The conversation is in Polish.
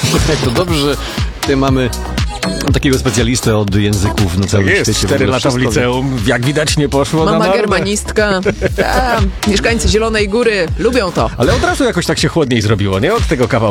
To dobrze, że tutaj mamy takiego specjalistę od języków na całym Jest, świecie. 4 lata w Wszystko liceum, jak widać nie poszło na Mama marne. germanistka. Mieszkańcy Zielonej Góry lubią to. Ale od razu jakoś tak się chłodniej zrobiło, nie? Od tego kawałku.